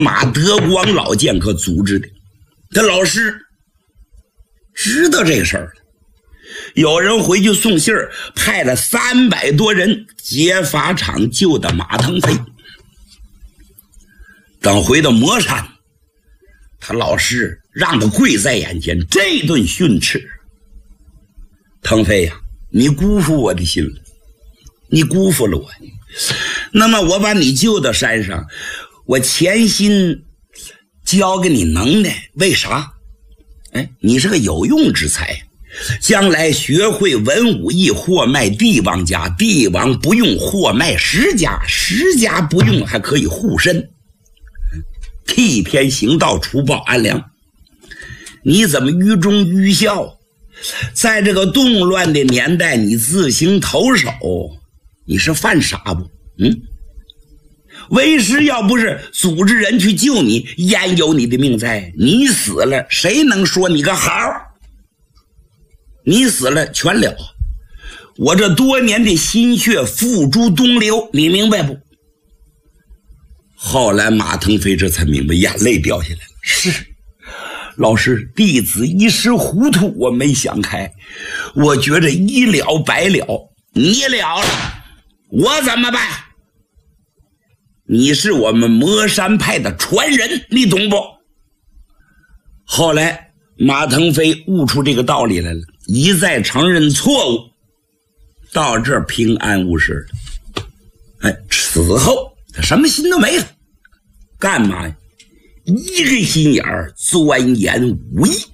马德光老剑客组织的。他老师知道这事儿了，有人回去送信儿，派了300多人劫法场救的马腾飞。等回到磨山，他老师让他跪在眼前，这顿训斥：腾飞呀，你辜负我的心了，你辜负了我。那么我把你救到山上，我潜心教给你能耐，为啥？你是个有用之才，将来学会文武艺，货卖帝王家，帝王不用货卖十家，十家不用还可以护身，替天行道，除暴安良。你怎么愚忠愚孝？在这个动乱的年代，你自行投手，你是犯傻不？为师要不是组织人去救你，焉有你的命在？你死了，谁能说你个好？你死了全了，我这多年的心血付诸东流，你明白不？后来马腾飞这才明白，眼泪掉下来了。是老师，弟子一时糊涂，我没想开，我觉着一了百了。你了了，我怎么办？你是我们磨山派的传人，你懂不？后来马腾飞悟出这个道理来了，一再承认错误，到这儿平安无事了。此后他什么心都没了，干嘛呀？一个心眼儿钻研武艺。